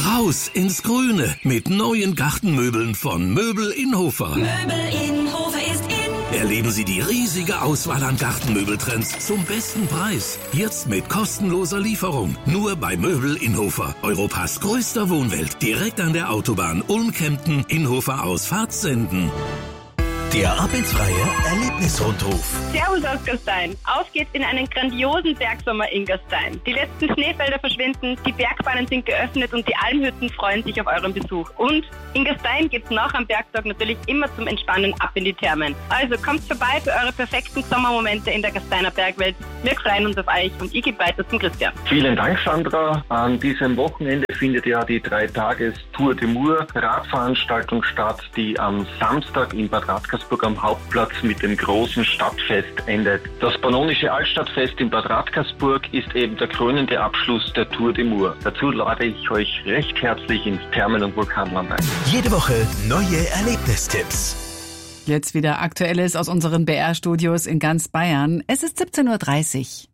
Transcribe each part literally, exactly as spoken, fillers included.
Raus ins Grüne mit neuen Gartenmöbeln von Möbel Inhofer. Möbel Inhofer ist in. Erleben Sie die riesige Auswahl an Gartenmöbeltrends zum besten Preis. Jetzt mit kostenloser Lieferung. Nur bei Möbel Inhofer. Europas größter Wohnwelt. Direkt an der Autobahn Ulm-Kempten, Inhofer Ausfahrt Senden. Der Ab ins Freie Erlebnisrundruf. Servus aus Gastein. Auf geht's in einen grandiosen Bergsommer in Gastein. Die letzten Schneefelder verschwinden, die Bergbahnen sind geöffnet und die Almhütten freuen sich auf euren Besuch. Und in Gastein geht's nach am Bergtag natürlich immer zum Entspannen ab in die Thermen. Also kommt vorbei für eure perfekten Sommermomente in der Gasteiner Bergwelt. Wir freuen uns auf euch und ich gebe weiter zum Christian. Vielen Dank, Sandra. An diesem Wochenende findet ja die drei-Tages-Tour de Mur Radveranstaltung statt, die am Samstag in Bad Radkersburg am Hauptplatz mit dem großen Stadtfest endet. Das Pannonische Altstadtfest in Bad Radkersburg ist eben der krönende Abschluss der Tour de Mur. Dazu lade ich euch recht herzlich ins Thermen- und Vulkanland ein. Jede Woche neue Erlebnistipps. Jetzt wieder Aktuelles aus unseren B R-Studios in ganz Bayern. Es ist siebzehn Uhr dreißig.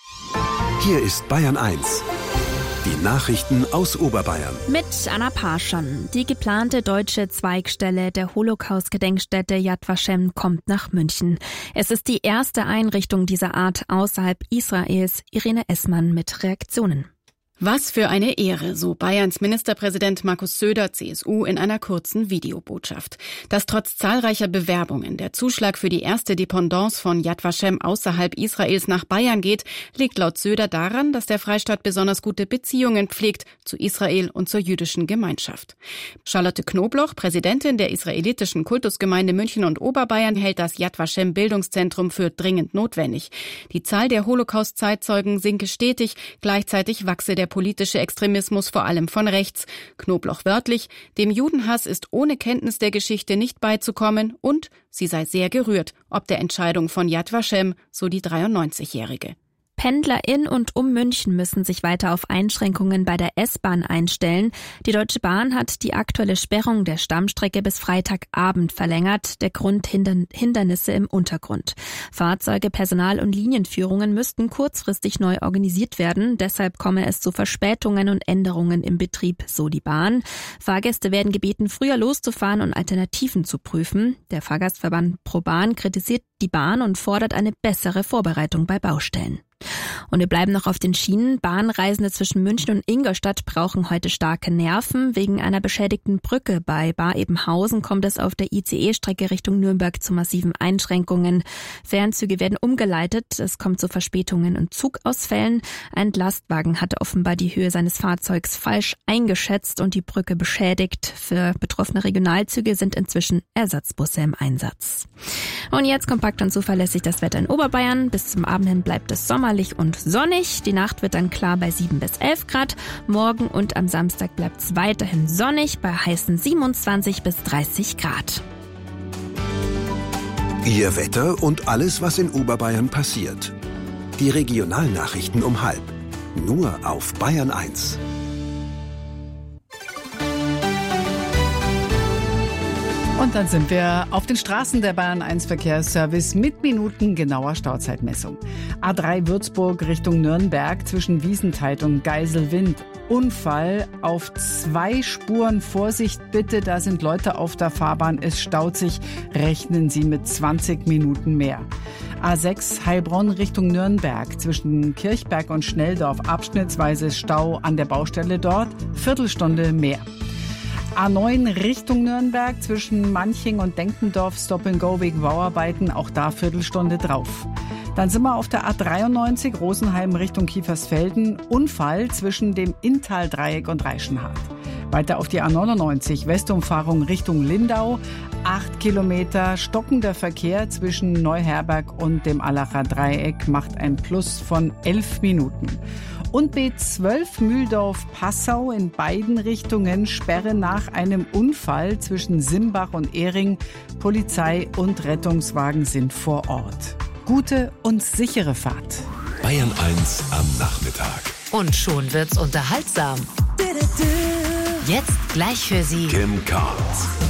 Hier ist Bayern eins. Die Nachrichten aus Oberbayern. Mit Anna Parschon. Die geplante deutsche Zweigstelle der Holocaust-Gedenkstätte Yad Vashem kommt nach München. Es ist die erste Einrichtung dieser Art außerhalb Israels. Irene Essmann mit Reaktionen. Was für eine Ehre, so Bayerns Ministerpräsident Markus Söder, C S U, in einer kurzen Videobotschaft. Dass trotz zahlreicher Bewerbungen der Zuschlag für die erste Dependance von Yad Vashem außerhalb Israels nach Bayern geht, liegt laut Söder daran, dass der Freistaat besonders gute Beziehungen pflegt zu Israel und zur jüdischen Gemeinschaft. Charlotte Knobloch, Präsidentin der israelitischen Kultusgemeinde München und Oberbayern, hält das Yad Vashem Bildungszentrum für dringend notwendig. Die Zahl der Holocaust-Zeitzeugen sinke stetig, gleichzeitig wachse der politische Extremismus vor allem von rechts. Knobloch wörtlich: Dem Judenhass ist ohne Kenntnis der Geschichte nicht beizukommen und sie sei sehr gerührt ob der Entscheidung von Yad Vashem, so die dreiundneunzigjährige. Pendler in und um München müssen sich weiter auf Einschränkungen bei der S-Bahn einstellen. Die Deutsche Bahn hat die aktuelle Sperrung der Stammstrecke bis Freitagabend verlängert. Der Grund Hindernisse im Untergrund. Fahrzeuge, Personal und Linienführungen müssten kurzfristig neu organisiert werden. Deshalb komme es zu Verspätungen und Änderungen im Betrieb, so die Bahn. Fahrgäste werden gebeten, früher loszufahren und Alternativen zu prüfen. Der Fahrgastverband ProBahn kritisiert die Bahn und fordert eine bessere Vorbereitung bei Baustellen. Und wir bleiben noch auf den Schienen. Bahnreisende zwischen München und Ingolstadt brauchen heute starke Nerven. Wegen einer beschädigten Brücke bei Bar-Ebenhausen kommt es auf der I C E-Strecke Richtung Nürnberg zu massiven Einschränkungen. Fernzüge werden umgeleitet. Es kommt zu Verspätungen und Zugausfällen. Ein Lastwagen hatte offenbar die Höhe seines Fahrzeugs falsch eingeschätzt und die Brücke beschädigt. Für betroffene Regionalzüge sind inzwischen Ersatzbusse im Einsatz. Und jetzt kompakt und zuverlässig das Wetter in Oberbayern. Bis zum Abend hin bleibt es sommerlich und sonnig. Die Nacht wird dann klar bei sieben bis elf Grad. Morgen und am Samstag bleibt es weiterhin sonnig bei heißen siebenundzwanzig bis dreißig Grad. Ihr Wetter und alles, was in Oberbayern passiert. Die Regionalnachrichten um halb. Nur auf Bayern eins. Und dann sind wir auf den Straßen der Bayern eins Verkehrsservice mit minutengenauer Stauzeitmessung. A drei Würzburg Richtung Nürnberg zwischen Wiesentheit und Geiselwind. Unfall auf zwei Spuren. Vorsicht bitte, da sind Leute auf der Fahrbahn. Es staut sich. Rechnen Sie mit zwanzig Minuten mehr. A sechs Heilbronn Richtung Nürnberg zwischen Kirchberg und Schnelldorf. Abschnittsweise Stau an der Baustelle dort. Viertelstunde mehr. A neun Richtung Nürnberg zwischen Manching und Denkendorf Stop and Go wegen Bauarbeiten, auch da Viertelstunde drauf. Dann sind wir auf der A dreiundneunzig Rosenheim Richtung Kiefersfelden, Unfall zwischen dem Inntal-Dreieck und Reichenhart. Weiter auf die A neunundneunzig Westumfahrung Richtung Lindau, acht Kilometer stockender Verkehr zwischen Neuherberg und dem Allacher Dreieck macht ein Plus von elf Minuten. Und B zwölf Mühldorf-Passau in beiden Richtungen Sperre nach einem Unfall zwischen Simbach und Ehring. Polizei und Rettungswagen sind vor Ort. Gute und sichere Fahrt. Bayern eins am Nachmittag. Und schon wird's unterhaltsam. Jetzt gleich für Sie Kim Carnes.